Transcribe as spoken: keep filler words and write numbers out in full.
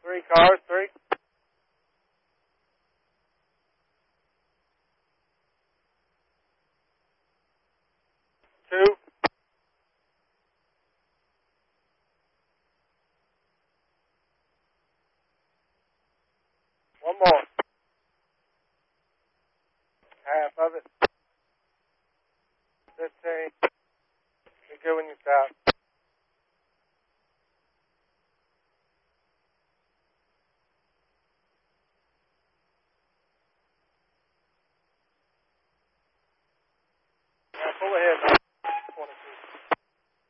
Three cars, three. Two. One more. Half of it. Fifteen. Be good when you stop. Now pull ahead.